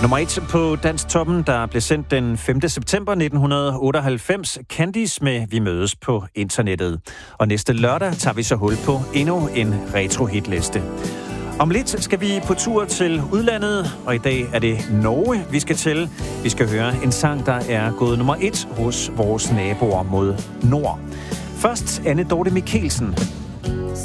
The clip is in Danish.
Nummer 1 på Dansktoppen, der blev sendt den 5. september 1998. Candice med Vi mødes på internettet. Og næste lørdag tager vi så hul på endnu en retro-hitliste. Om lidt skal vi på tur til udlandet, og i dag er det Norge, vi skal til. Vi skal høre en sang, der er gået nummer 1 hos vores naboer mod nord. Først Anne Dorthe Michelsen.